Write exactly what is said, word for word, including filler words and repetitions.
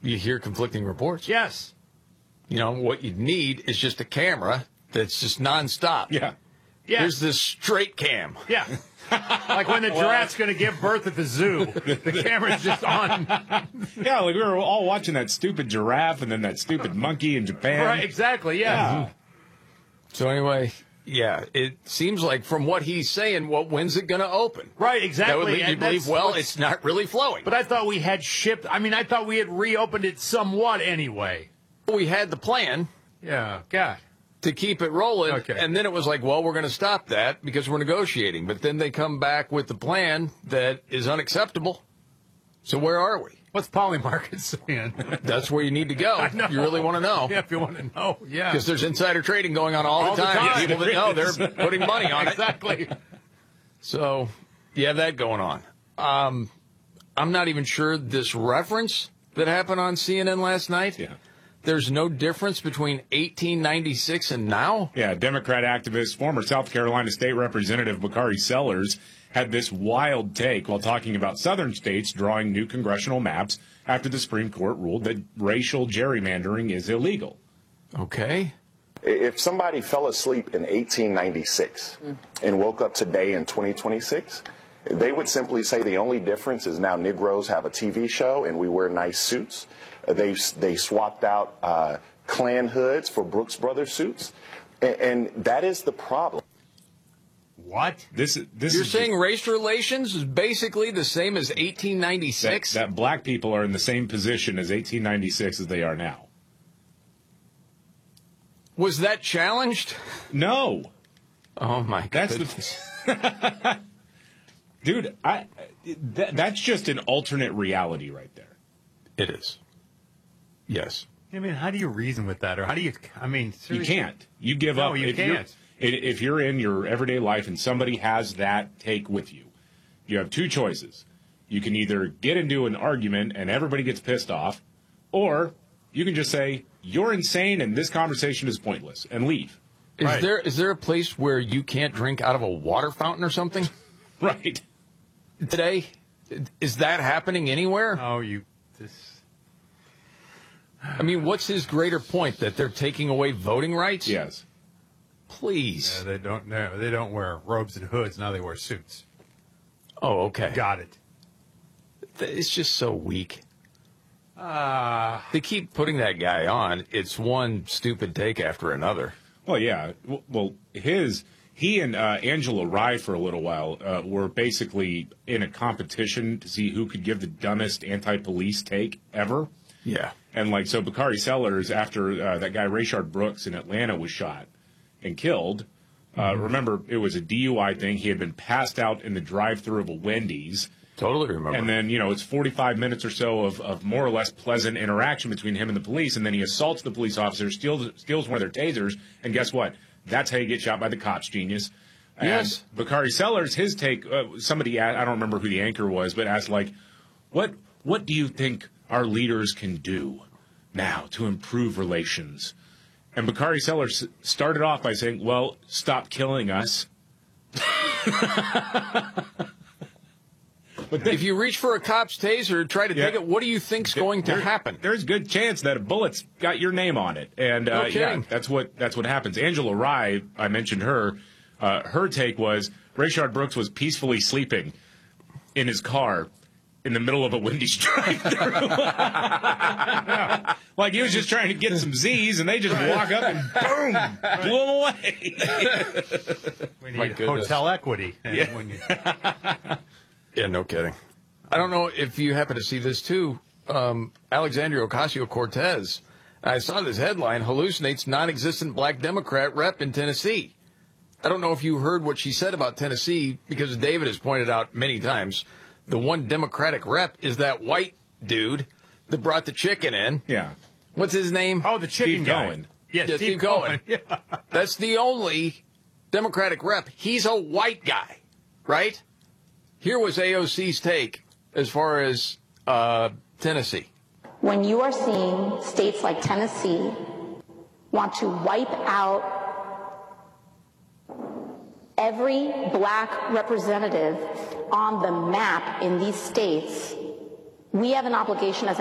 you hear conflicting reports. Yes. You know, what you need is just a camera that's just nonstop. Yeah. Yeah. There's this straight cam. Yeah. Like when the giraffe's going to give birth at the zoo, the camera's just on. Yeah, like we were all watching that stupid giraffe and then that stupid monkey in Japan. Right, exactly, yeah. Yeah. So anyway, yeah, it seems like from what he's saying, well, when's it going to open? Right, exactly. That would lead you to And believe, that's well, what's- it's not really flowing. But I thought we had shipped, I mean, I thought we had reopened it somewhat anyway. We had the plan Yeah, God. to keep it rolling, Okay. and then it was like, well, we're going to stop that because we're negotiating. But then they come back with the plan that is unacceptable. So where are we? What's Polymarket saying? That's where you need to go. know. If you really want to know. Yeah, if you want to know, yeah. Because there's insider trading going on all, All the the time. time. People that know they're putting money on it. Exactly. So you have that going on. Um, I'm not even sure this reference that happened on C N N last night. Yeah. There's no difference between eighteen ninety-six and now. Yeah, Democrat activist, former South Carolina State Representative Bakari Sellers had this wild take while talking about southern states drawing new congressional maps after the Supreme Court ruled that racial gerrymandering is illegal. Okay. If somebody fell asleep in eighteen ninety-six and woke up today in twenty twenty-six, they would simply say the only difference is now Negroes have a T V show and we wear nice suits. They they swapped out uh, Klan hoods for Brooks Brothers suits, and, and that is the problem. What? This this You're is saying race relations is basically the same as eighteen that, ninety-six? that black people are in the same position as eighteen ninety-six as they are now. Was that challenged? No, Oh, my that's goodness. the dude. I that, that's just an alternate reality right there. It is. Yes. I mean, how do you reason with that? Or how do you, I mean, You seriously. can't. You give No, up. you if you're- can't. If you're in your everyday life and somebody has that take with you, you have two choices. You can either get into an argument and everybody gets pissed off, or you can just say, you're insane and this conversation is pointless, and leave. Is Right. there is there a place where you can't drink out of a water fountain or something Right. today? Is that happening anywhere? Oh, you, this. I mean, what's his greater point? That they're taking away voting rights? Yes. Please. Yeah, they don't, no, they don't wear robes and hoods. Now they wear suits. Oh, okay. Got it. It's just so weak. Ah. They keep putting that guy on. It's one stupid take after another. Well, yeah. W- Well, his he and uh, Angela Rye for a little while uh, were basically in a competition to see who could give the dumbest anti-police take ever. Yeah. And like so, Bakari Sellers, after uh, that guy Rayshard Brooks in Atlanta was shot and killed. Uh, remember, it was a D U I thing. He had been passed out in the drive-through of a Wendy's. Totally remember. And then, you know, it's forty-five minutes or so of, of more or less pleasant interaction between him and the police. And then he assaults the police officer, steals steals one of their tasers. And guess what? That's how you get shot by the cops, genius. Yes. And Bakari Sellers, his take, uh, somebody, I don't remember who the anchor was, but asked, like, what what do you think our leaders can do now to improve relations? And Bakari Sellers started off by saying, well, stop killing us. But if you reach for a cop's taser, try to Yeah. take it, what do you think's going to There- happen? There's good chance that a bullet's got your name on it, and uh, No yeah, kidding. that's what that's what happens. Angela Rye, I mentioned her. Uh, her take was Rayshard Brooks was peacefully sleeping in his car in the middle of a Wendy's drive-thru. Like he was just trying to get some Z's, and they just walk up and boom, blew him away. We My need goodness. hotel equity. And Yeah. when you, Yeah, no kidding. I don't know if you happen to see this too. Um, Alexandria Ocasio-Cortez, I saw this headline, hallucinates non-existent black Democrat rep in Tennessee. I don't know if you heard what she said about Tennessee, because David has pointed out many times, the one Democratic rep is that white dude that brought the chicken in. Yeah, What's his name? oh, the chicken Steve guy. Cohen. Yeah, Yeah, Steve, Steve Cohen. Cohen. Yeah. That's the only Democratic rep. He's a white guy, right? Here was A O C's take as far as uh, Tennessee. When you are seeing states like Tennessee want to wipe out every black representative on the map in these states, we have an obligation as